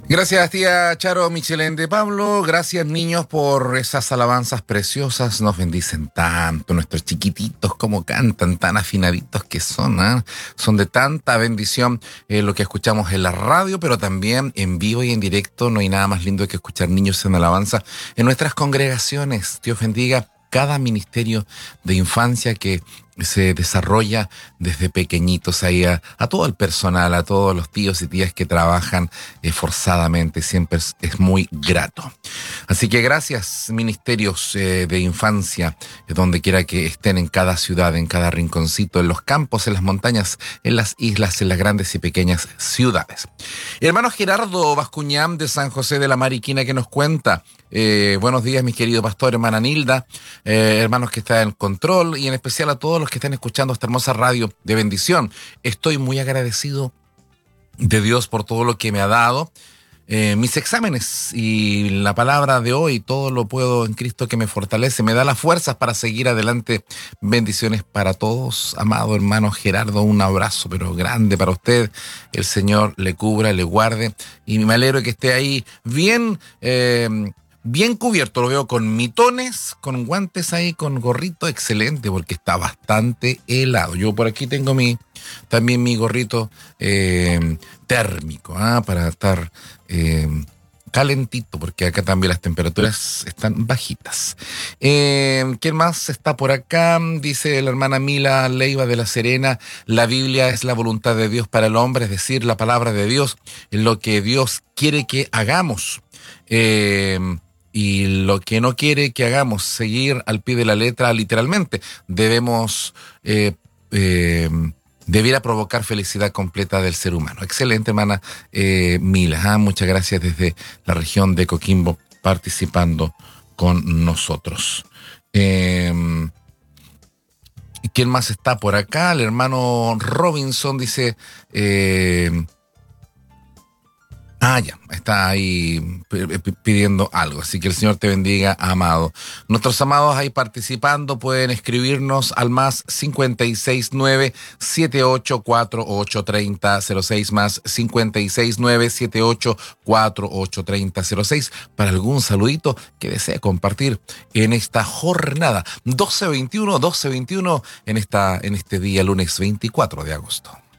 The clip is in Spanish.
Gracias, tía Charo Michelén de Pablo. Gracias, niños, por esas alabanzas preciosas. Nos bendicen tanto. Nuestros chiquititos, como cantan, tan afinaditos que son, ¿eh? Son de tanta bendición lo que escuchamos en la radio, pero también en vivo y en directo. No hay nada más lindo que escuchar niños en alabanza en nuestras congregaciones. Dios bendiga cada ministerio de infancia que se desarrolla desde pequeñitos ahí a todo el personal, a todos los tíos y tías que trabajan forzadamente. Siempre es muy grato. Así que gracias, ministerios de infancia, donde quiera que estén, en cada ciudad, en cada rinconcito, en los campos, en las montañas, en las islas, en las grandes y pequeñas ciudades. Hermano Gerardo Bascuñán de San José de la Mariquina, que nos cuenta: buenos días, mi querido pastor, hermana Nilda, hermanos que están en control, y en especial a todos los que están escuchando esta hermosa radio de bendición. Estoy muy agradecido de Dios por todo lo que me ha dado, mis exámenes y la palabra de hoy. Todo lo puedo en Cristo que me fortalece, me da las fuerzas para seguir adelante. Bendiciones para todos, amado hermano Gerardo, un abrazo pero grande para usted. El Señor le cubra, le guarde, y me alegro que esté ahí bien cubierto. Lo veo con mitones, con guantes ahí, con gorrito, excelente, porque está bastante helado. Yo por aquí tengo también mi gorrito térmico, para estar calentito, porque acá también las temperaturas están bajitas. ¿Quién más está por acá? Dice la hermana Mila Leiva de La Serena: la Biblia es la voluntad de Dios para el hombre, es decir, la palabra de Dios, es lo que Dios quiere que hagamos. Y lo que no quiere que hagamos, seguir al pie de la letra, literalmente. Debiera provocar felicidad completa del ser humano. Excelente, hermana Mila. Muchas gracias desde la región de Coquimbo, participando con nosotros. ¿Quién más está por acá? El hermano Robinson dice... ya, está ahí pidiendo algo. Así que el Señor te bendiga, amado. Nuestros amados ahí participando pueden escribirnos al más 569-78483006, más 569-78483006, para algún saludito que desee compartir en esta jornada. 12:21 en este día, lunes 24 de agosto.